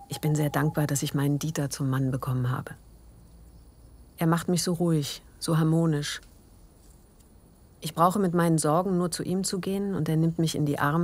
Ich bin sehr dankbar, dass ich meinen Dieter zum Mann bekommen habe. Er macht mich so ruhig, so harmonisch. Ich brauche mit meinen Sorgen nur zu ihm zu gehen und er nimmt mich in die Arme